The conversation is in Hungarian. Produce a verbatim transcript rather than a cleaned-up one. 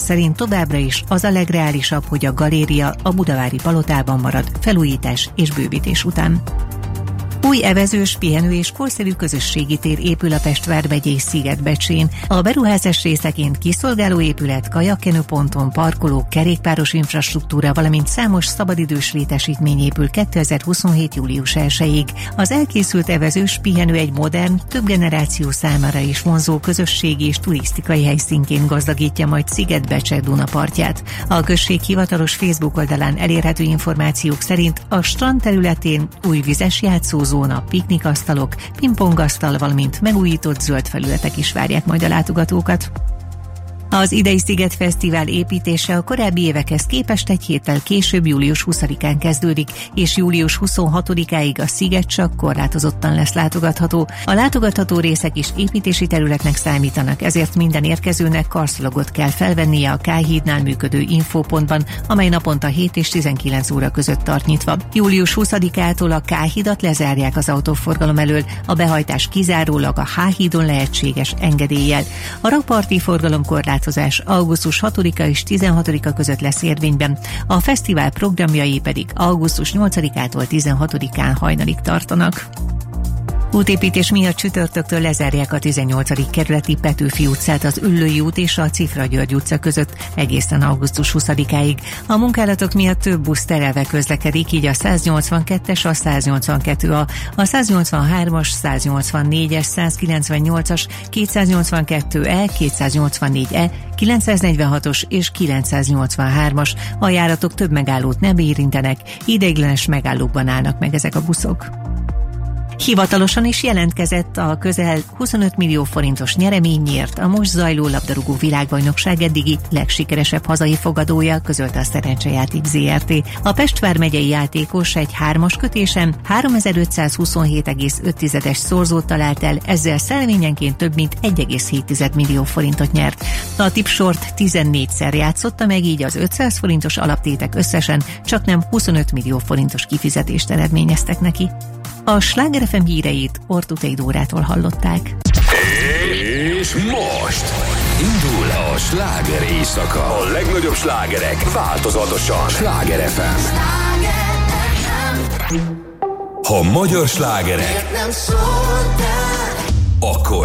szerint továbbra is az a legreálisabb, hogy a galéria a budavári palotában marad felújítás és bővítés után. Új evezős, pihenő és korszerű közösségi tér épül a Pest vármegyei Szigetbecsén. A beruházás részeként kiszolgáló épület, kajakkenőponton, parkoló, kerékpáros infrastruktúra, valamint számos szabadidős létesítmény épül kétezer-huszonhét. július elsejéig. Az elkészült evezős pihenő egy modern, több generáció számára is vonzó közösségi és turisztikai helyszínként gazdagítja majd Szigetbecse Dunapartját. A község hivatalos Facebook oldalán elérhető információk szerint a strand területén új vizes játszózó, zóna, piknikasztalok, pingpongasztal, valamint megújított zöld felületek is várják majd a látogatókat. Az idei Sziget Fesztivál építése a korábbi évekhez képest egy héttel később július huszadikán kezdődik, és július huszonhatodikáig a sziget csak korlátozottan lesz látogatható. A látogatható részek is építési területnek számítanak, ezért minden érkezőnek karszalagot kell felvennie a K-hídnál működő infópontban, amely naponta hét és tizenkilenc óra között tart nyitva. július huszadikától a K-hídat lezárják az autóforgalom elől, a behajtás kizárólag a H-hídon lehetséges engedéllyel. A rakparti forgalomkorlátozás augusztus hatodika és tizenhatodika között lesz érvényben, a fesztivál programjai pedig augusztus nyolcadikától tizenhatodikán hajnalig tartanak. Útépítés miatt csütörtöktől lezárják a tizennyolcadik kerületi Petőfi utcát az Üllői út és a Cifra György utca között egészen augusztus huszadikáig. A munkálatok miatt több busz terelve közlekedik, így a száznyolcvankettes, a száznyolcvankettő A, a száznyolcvanhármas, száznyolcvannégyes, százkilencvennyolcas, kétszáznyolcvankettő E, kétszáznyolcvannégy E, kilencszáznegyvenhatos és kilencszáznyolcvanhármas. A járatok több megállót nem érintenek, ideiglenes megállókban állnak meg ezek a buszok. Hivatalosan is jelentkezett a közel huszonöt millió forintos nyereményért a most zajló labdarúgó világbajnokság eddigi legsikeresebb hazai fogadója, közölte a Szerencsejáték zé er té. A Pest vármegyei játékos egy hármas kötésen háromezer-ötszázhuszonhét egész öt szorzót talált el, ezzel szelvényenként több mint egy egész hét millió forintot nyert. A tipsort tizennégyszer játszotta meg, így az ötszáz forintos alaptétek összesen csaknem huszonöt millió forintos kifizetést eredményeztek neki. A Sláger ef em híreit Ortutei Dórától hallották. És most indul a sláger éjszaka. A legnagyobb slágerek változatosan. Sláger ef em. Ha magyar slágerek, akkor